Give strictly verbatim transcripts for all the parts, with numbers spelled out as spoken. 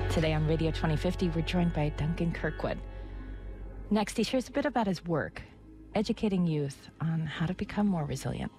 Today on Radio twenty fifty, we're joined by Duncan Kirkwood. Next, he shares a bit about his work, educating youth on how to become more resilient.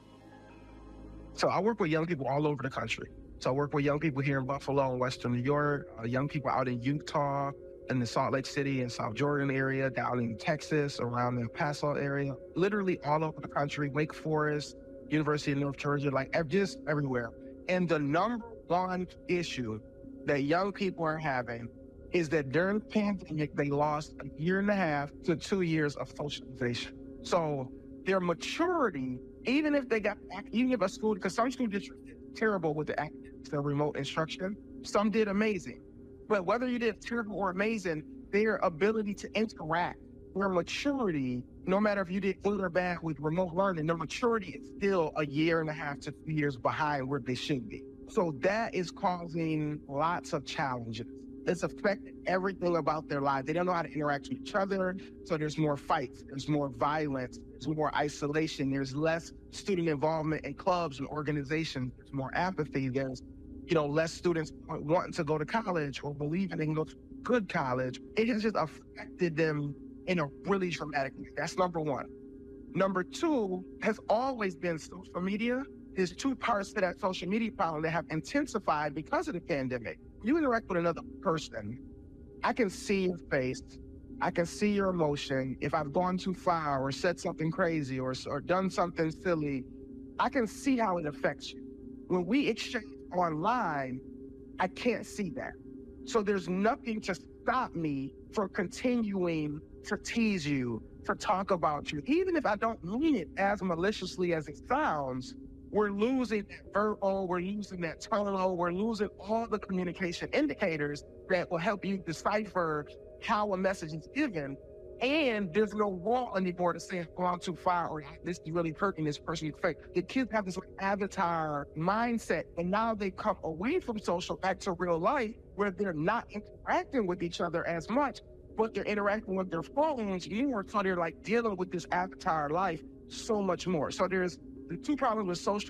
So I work with young people all over the country. So I work with young people here in Buffalo and Western New York, uh, young people out in Utah, in the Salt Lake City and South Jordan area, down in Texas, around the El Paso area, literally all over the country, Wake Forest, University of North Georgia, like just everywhere. And the number one issue that young people are having is that during the pandemic, they lost a year and a half to two years of socialization. So their maturity, even if they got, even if a school, because some school districts did terrible with the academics, the remote instruction, some did amazing. But whether you did terrible or amazing, their ability to interact, their maturity, no matter if you did good or bad with remote learning, their maturity is still a year and a half to two years behind where they should be. So that is causing lots of challenges. It's affecting everything about their lives. They don't know how to interact with each other. So there's more fights, there's more violence, there's more isolation, there's less student involvement in clubs and organizations, there's more apathy, there's you know, less students wanting to go to college or believing they can go to good college. It has just affected them in a really dramatic way. That's number one. Number two has always been social media. There's two parts to that social media problem that have intensified because of the pandemic. You interact with another person, I can see your face, I can see your emotion. If I've gone too far or said something crazy or, or done something silly, I can see how it affects you. When we exchange online, I can't see that. So there's nothing to stop me from continuing to tease you, to talk about you. Even if I don't mean it as maliciously as it sounds, we're losing that verbal, we're losing that tonal, we're losing all the communication indicators that will help you decipher how a message is given. And there's no wall anymore to say it's gone too far or this is really hurting this person. The kids have this like avatar mindset, and now they come away from social back to real life where they're not interacting with each other as much, but they're interacting with their phones more, so they're like dealing with this avatar life so much more. So there's the two problems with social